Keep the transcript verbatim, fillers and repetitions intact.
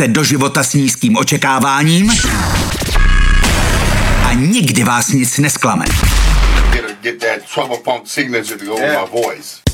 jdete do života s nízkým očekáváním a nikdy vás nic nesklame. Get that trouble funk signature to go with my voice.